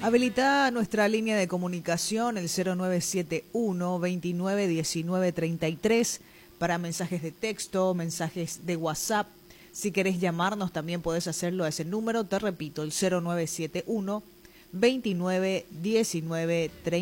Habilita nuestra línea de comunicación, el 0971 29 19 33, para mensajes de texto, mensajes de WhatsApp. Si querés llamarnos, también podés hacerlo a ese número. Te repito, el 0971 29 19 33.